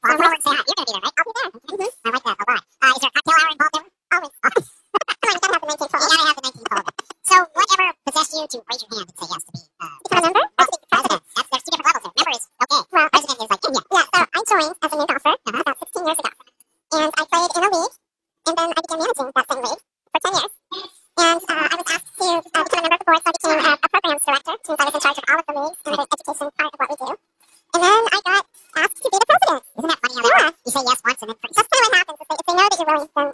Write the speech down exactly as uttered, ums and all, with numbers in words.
Uh, come over and say hi. You're going to be there, right? I'll be there. Mm-hmm. I like that a lot. Uh, is there a cocktail hour involved ever? Always. Always. Come on, you gotta have the nineteen twelve. You gotta have the nineteen twelve. So, whatever possessed you to raise your hand and say yes to be uh, Become a member? Oh, to be president. That's, there's two different levels there. Member is okay. Well, president is like, yeah. Yeah, so I joined as a new golfer Uh-huh. about sixteen years ago. And I played in a league, and then I began managing that same league for ten years. And uh, I was asked to uh, become a member of the board, so I became uh, a programs director, since I was in charge of all of the leagues and the education part of what we do. And then I got asked to be the president. Isn't that funny how that Yeah. works? You say yes once and then pretty That's kind of what happens. If they, if they know that you're willing, then